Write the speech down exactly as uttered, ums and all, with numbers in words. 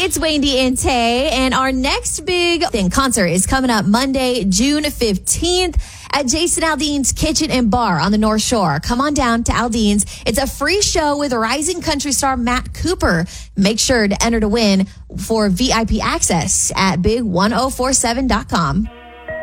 it's Wendy and Tay, and our next big thing concert is coming up Monday, June fifteenth at Jason Aldean's Kitchen and Bar on the North Shore. Come on down to Aldean's. It's a free show with rising country star Matt Cooper. Make sure to enter to win for V I P access at big ten forty-seven dot com.